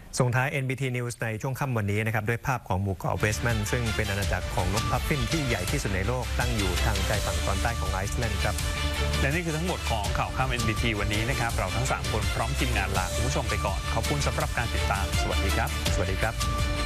ส่งท้าย NBT News ในช่วงค่ำวันนี้นะครับด้วยภาพของหมู่เกาะเวสต์แมนซึ่งเป็นอาณาจักรของนกพัฟฟินที่ใหญ่ที่สุดในโลกตั้งอยู่ทางชายฝั่งตอนใต้ของไอซ์แลนด์ครับและนี่คือทั้งหมดของข่าวค่ำ NBT วันนี้นะครับเราทั้ง3คนพร้อมทีมงานลาคุณผู้ชมไปก่อนขอบคุณสำหรับการติดตามสวัสดีครับสวัสดีครับ